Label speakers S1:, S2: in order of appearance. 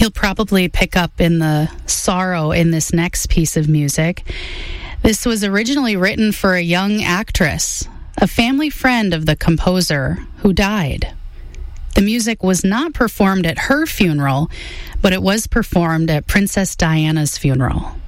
S1: You'll probably pick up in the sorrow in this next piece of music. This was originally written for a young actress, a family friend of the composer who died. The music was not performed at her funeral, but it was performed at Princess Diana's funeral.